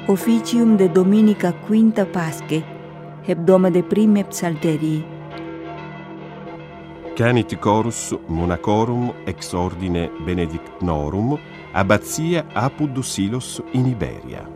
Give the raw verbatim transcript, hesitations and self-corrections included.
officium de Dominica quinta Pasche, hebdomade prime psalterii. Canit chorus monacorum ex ordine benedictnorum, abbazia Apud Silos in Iberia.